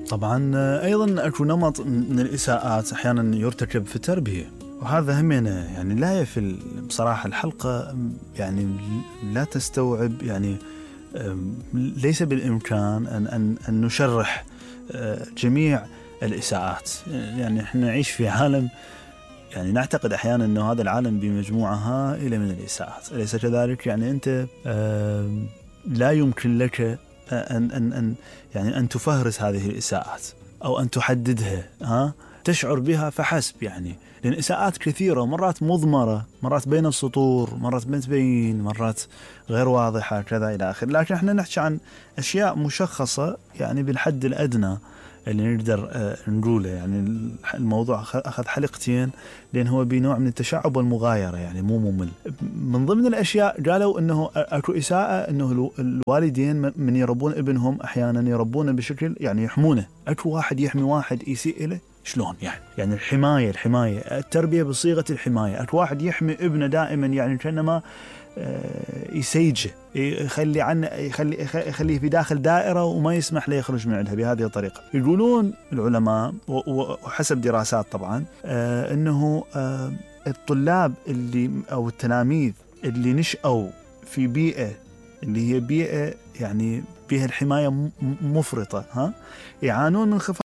طبعا أيضا أكو نمط من الإساءات أحيانا يرتكب في التربية، وهذا هم يعني لا يفل بصراحة. الحلقة يعني لا تستوعب، يعني ليس بالإمكان أن نشرح جميع الإساءات. يعني إحنا نعيش في عالم، يعني نعتقد أحيانا أنه هذا العالم بمجموعة هائلة من الإساءات، أليس كذلك؟ يعني أنت لا يمكن لك أن تفهرس هذه الإساءات أو أن تحددها، تشعر بها فحسب، يعني لأن إساءات كثيرة، مرات مضمرة، مرات بين السطور، مرات متبين، مرات غير واضحة، كذا إلى آخر. لكن احنا نحكي عن أشياء مشخصة، يعني بالحد الأدنى اللي نقدر نقوله. يعني الموضوع أخذ حلقتين لأن هو بنوع من التشعب والمغايرة، يعني مو ممل. من ضمن الأشياء قالوا أنه أكو إساءة أنه الوالدين من يربون ابنهم أحيانا يربونه بشكل يعني يحمونه. أكو واحد يحمي واحد يسيء له، شلون يعني الحماية التربية بصيغة الحماية. أكو واحد يحمي ابنه دائما، يعني كأنما يسيجه، يخليه في داخل دائرة وما يسمح له يخرج من عندها بهذه الطريقة. يقولون العلماء وحسب دراسات طبعا أنه الطلاب اللي أو التلاميذ اللي نشأوا في بيئة اللي هي بيئة يعني بها الحماية مفرطة، يعانون من